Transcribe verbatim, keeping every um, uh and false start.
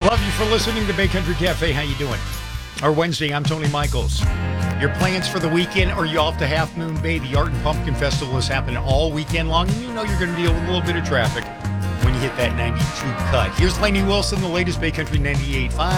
Love you for listening to Bay Country Cafe. How you doing? Our Wednesday, I'm Tony Michaels. Your plans for the weekend? Are you off to Half Moon Bay? The Art and Pumpkin Festival is happening all weekend long, and you know you're going to deal with a little bit of traffic when you hit that ninety-two cut. Here's Lainey Wilson, the latest Bay Country ninety-eight point five.